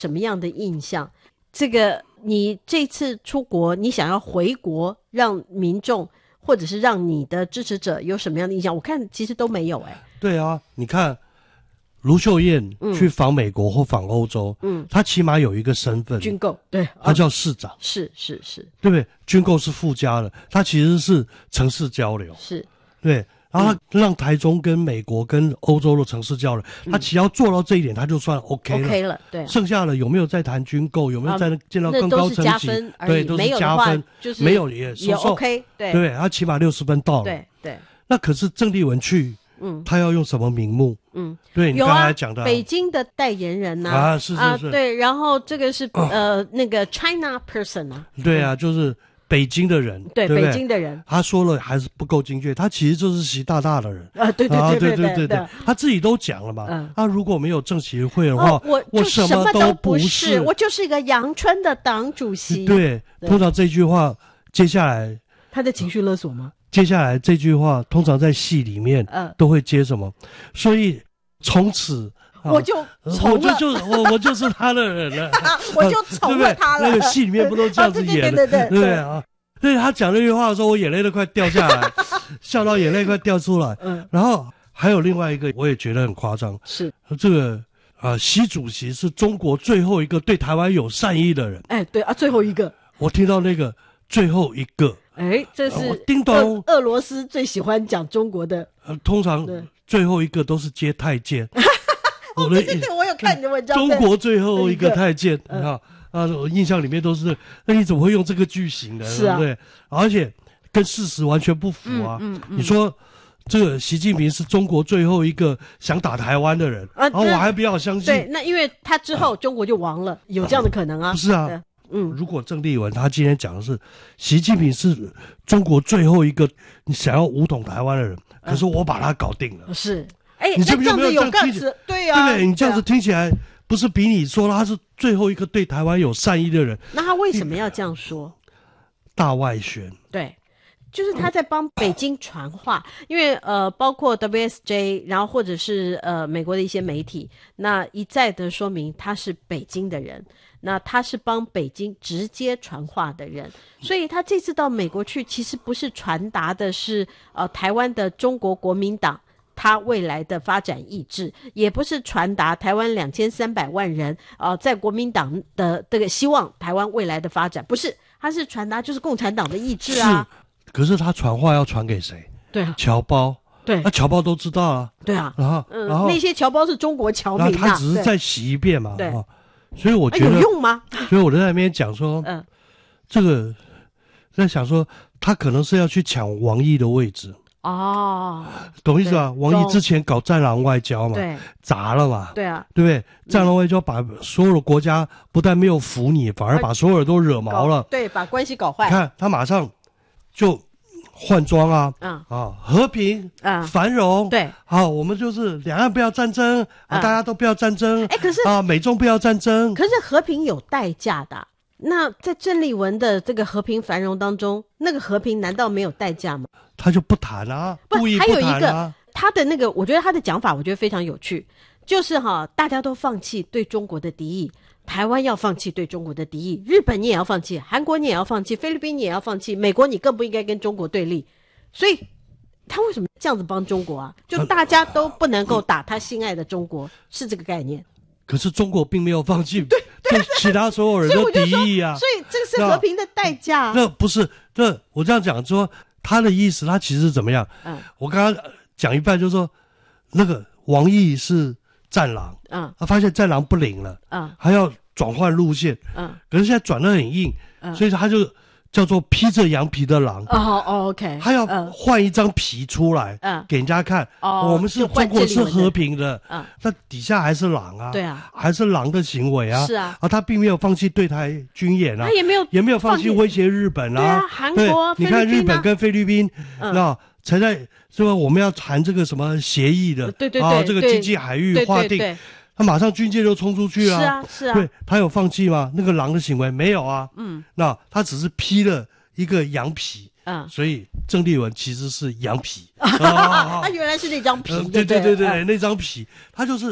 什么样的印象？这个你这次出国，你想要回国，让民众或者是让你的支持者有什么样的印象？我看其实都没有对啊，你看卢秀燕去访美国或访欧洲，她起码有一个身份， 军购，对， 她叫市长， 是， 对不对？军购是附加的，她其实是城市交流， 是， 对。然后他让台中跟美国跟欧洲的城市交流，他只要做到这一点，他就算 OK 了。 对， 剩下的有没有在谈军购，有没有在见到更高层级，对，都是加分。 就是没有也也 OK， 对， 他起码60分到了。 对。 那可是郑丽文去，他要用什么名目？对，你刚才讲的北京的代言人啊，是， 对，然后这个是那个 China person 啊， 对啊，就是北京的人，对不对？ 北京的人， 他说了还是不够精确，他其实就是习大大的人啊，对， 他自己都讲了嘛。他如果没有政协会的话，我什么都不是， 我就是一个阳春的党主席。 对，通常这句话接下来他的情绪勒索吗？ 接下来这句话通常在戏里面都会接什么？所以从此。我就是他的人了， 我就从了他了。 那个戏里面不都这样子演的？对啊，对他讲那句话的时候，我眼泪都快掉下来，笑到眼泪快掉出来。然后还有另外一个，我也觉得很夸张， 是这个习主席是中国最后一个对台湾有善意的人。 对啊，最后一个。 我听到那个最后一个， 这是叮咚， 俄罗斯最喜欢讲中国的。 通常最后一个都是接太监。 对，我有看你的文章。 中国最后一个太监我印象里面都是，那你怎么会用这个句型呢？ 是啊， 对不对？而且跟事实完全不符啊！你说这个习近平是中国最后一个想打台湾的人然后我还不要相信。 对，那因为他之后中国就亡了，有这样的可能啊？ 不是啊，如果郑丽文他今天讲的是习近平是中国最后一个你想要武统台湾的人，可是我把他搞定了， 是。 你这样子有个词，对啊， 对不对？你这样子听起来不是比你说他是最后一个对台湾有善意的人？ 那他为什么要这样说？ 大外宣， 对，就是他在帮北京传话，因为包括 WSJ， 然后或者是美国的一些媒体，那一再的说明他是北京的人，那他是帮北京直接传话的人，所以他这次到美国去，其实不是传达的是台湾的中国国民党他未来的发展意志，也不是传达台湾2300万人在国民党的这个希望台湾未来的发展，不是，他是传达就是共产党的意志啊。 可是他传话要传给谁？ 对啊， 侨胞。对，那侨胞都知道啊。 对啊， 然后那些侨胞是中国侨民啊， 他只是再洗一遍嘛。 对， 所以我觉得有用吗？ 所以我在那边讲说，这个在想说，他可能是要去抢王毅的位置。懂意思吧？王毅之前搞战狼外交嘛， 对， 砸了嘛， 对啊， 对不对？战狼外交把所有的国家不但没有服你，反而把所有人都惹毛了， 对，把关系搞坏。 你看他马上就换装啊，和平繁荣， 对， 我们就是两岸不要战争大家都不要战争， 可是美中不要战争， 可是和平有代价的。那在郑丽文的这个和平繁荣当中，那个和平难道没有代价吗？ 他就不谈啊，故意不谈啊。 还有一个他的那个，我觉得他的讲法，我觉得非常有趣，就是大家都放弃对中国的敌意，台湾要放弃对中国的敌意，日本你也要放弃，韩国你也要放弃，菲律宾你也要放弃，美国你更不应该跟中国对立。所以他为什么这样子帮中国啊？就大家都不能够打他心爱的中国，是这个概念。 可是中国并没有放弃对其他所有人都敌意啊， 所以这个是和平的代价。 那不是，我这样讲说他的意思，他其实怎么样？我刚刚讲一半就是说，那个王毅是战狼，他发现战狼不灵了，还要转换路线，可是现在转得很硬，所以他就叫做披着羊皮的狼。 OK， 他要换一张皮出来，给人家看。我们是中国是和平的，那底下还是狼啊， 对啊， 还是狼的行为啊， 是啊， 他并没有放弃对台军演啊， 他也没有放弃威胁日本啊， 对啊，韩国、 你看日本跟菲律宾，那才在是吧？我们要谈这个什么协议的， 对， 这个经济海域划定。他马上军舰就冲出去啊！ 是啊， 对，他有放弃吗？那个狼的行为没有啊。那他只是披了一个羊皮，所以郑丽文其实是羊皮。 他原来是那张皮， 对，那张皮，他就是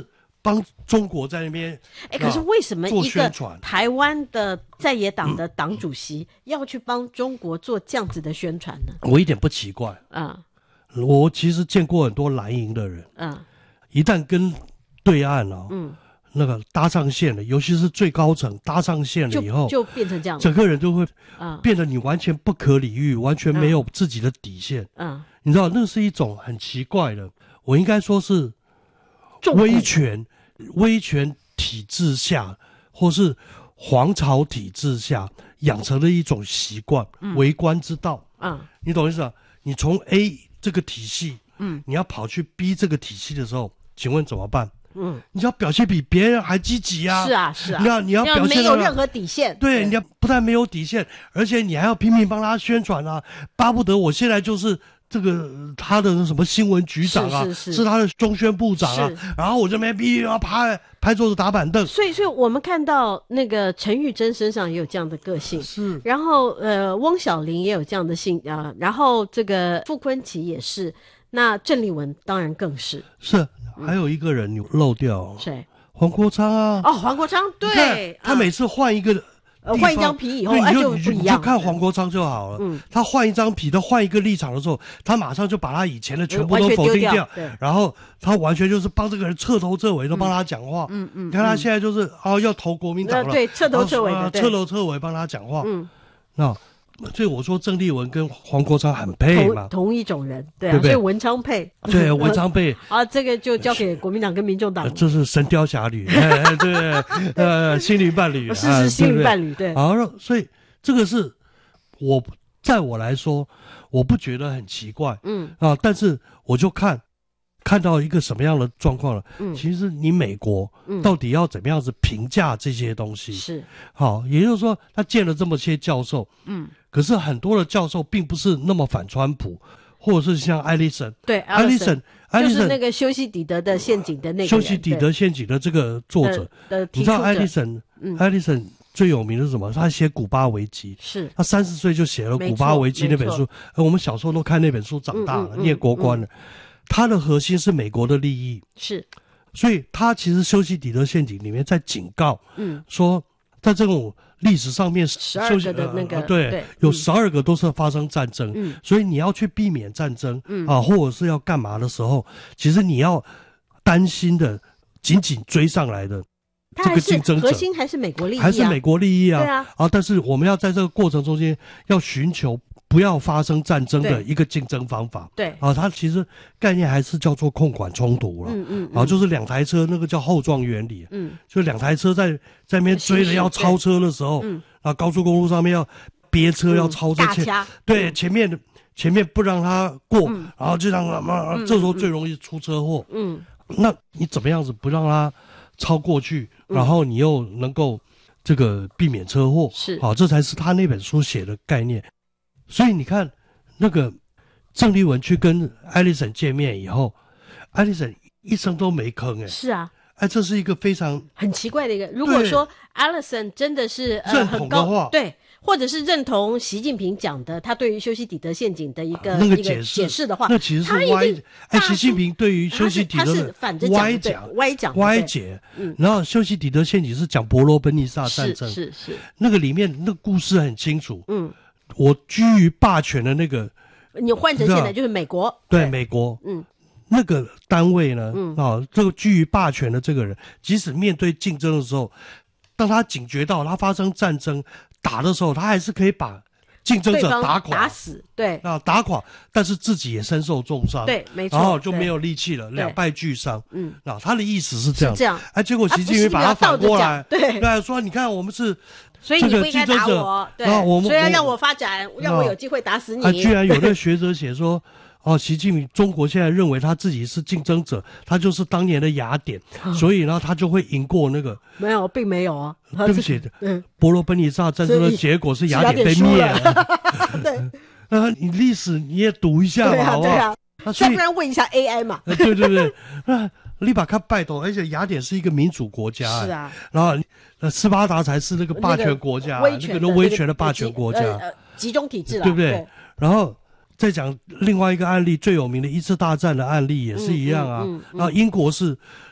帮中国在那边可是为什么一个传台湾的在野党的党主席要去帮中国做这样子的宣传呢？ 我一点不奇怪我其实见过很多蓝营的人一旦跟对岸那个搭上线了，尤其是最高层搭上线了以后， 就变成这样， 整个人都会变得你完全不可理喻，完全没有自己的底线。你知道，那是一种很奇怪的，我应该说是威权体制下，或是皇朝体制下养成的一种习惯，为官之道。你懂意思啊？你从 A 这个体系，你要跑去 B 这个体系的时候，请问怎么办？你要表现比别人还积极啊！ 是啊， 你要表现没有任何底线。 对，你要不但没有底线，而且你还要拼命帮他宣传啊！巴不得我现在就是这个他的什么新闻局长啊，是他的中宣部长啊，然后我这边要拍桌子打板凳。 所以我们看到那个陈玉珍身上也有这样的个性， 是。 然后翁小玲也有这样的性然后这个傅昆萁也是，那郑丽文当然更是。 是。还有一个人你漏掉， 谁？ 黄国昌啊！ 黄国昌，对， 他每次换一个换一张皮以后，就不一样。 你就看黄国昌就好了。他换一张皮，他换一个立场的时候，他马上就把他以前的全部都否定掉，然后他完全就是帮这个人彻头彻尾都帮他讲话。你看他现在就是要投国民党了， 对，彻头彻尾的， 彻头彻尾帮他讲话。那。所以我说郑丽文跟黄国昌很配嘛， 同一种人，对不对？ 所以文昌配， 对，文昌配这个就交给国民党跟民众党， 这是神雕侠侣，对，心灵伴侣， 是心灵伴侣，对。 好，所以这个是在我来说，我不觉得很奇怪，但是我就看到一个什么样的状况了。其实你美国到底要怎么样子评价这些东西？ 是好，也就是说，他见了这么些教授，可是很多的教授并不是那么反川普，或者是像艾利森， 对，艾利森就是那个修昔底德的陷阱的那个修昔底德陷阱的这个作者你知道艾利森最有名的是什么？他写古巴危机， 是他30岁就写了古巴危机那本书，我们小时候都看那本书长大了，念国关了。它的核心是美国的利益， 是， 所以他其实修昔底德陷阱里面在警告，说在这种历史上面 12个的那个对，有12个都是发生战争，所以你要去避免战争或者是要干嘛的时候，其实你要担心的紧紧追上来的这个竞争者， 核心还是美国利益， 还是美国利益啊， 对啊， 但是我们要在这个过程中间要寻求不要发生战争的一个竞争方法。 对它其实概念还是叫做控管冲突了。就是2台车那个叫后撞原理。就2台车在那边追着要超车的时候，高速公路上面要别车要超车对前面不让他过，然后就让这时候最容易出车祸。那你怎么样子不让他超过去，然后你又能够这个避免车祸？ 是这才是他那本书写的概念。所以你看，那个郑丽文去跟艾利森见面以后，艾利森一声都没吭。 是啊， 这是一个很奇怪的一个。如果说艾利森真的是认同的话， 对，或者是认同习近平讲的他对于修昔底德陷阱的一个解释的话， 那其实是歪。习近平对于修昔底德的歪解，然后修昔底德陷阱是讲伯罗奔尼撒战争， 是那个里面那个故事很清楚。我居于霸权的那个， 你换成现在就是美国， 对美国，那个单位呢，这个居于霸权的这个人，即使面对竞争的时候，当他警觉到他发生战争打的时候，他还是可以把竞争者打死，对打垮，但是自己也身受重伤， 对，没错， 然后就没有力气了，两败俱伤。他的意思是这样，结果习近平把他反过来， 对， 说你看我们是。 所以你不应该打我，对，所以要让我发展，让我有机会打死你。 居然有那个学者写说，习近平中国现在认为他自己是竞争者，他就是当年的雅典，所以呢他就会赢过那个。 没有，并没有啊。 对不起，伯罗奔尼撒战争的结果是雅典被灭了。 对， 你历史你也读一下嘛，好不好？ 再不然问一下 AI 嘛。 对。你把他拜托，而且雅典是一个民主国家， 是啊， 然后斯巴达才是那个霸权国家，那个威权的霸权国家， 集中体制了， 对不对？然后再讲另外一个案例，最有名的一次大战的案例也是一样啊。然后英国是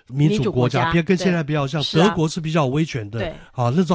民主国家，跟现在比较像， 是啊德国是比较威权的， 对， 那种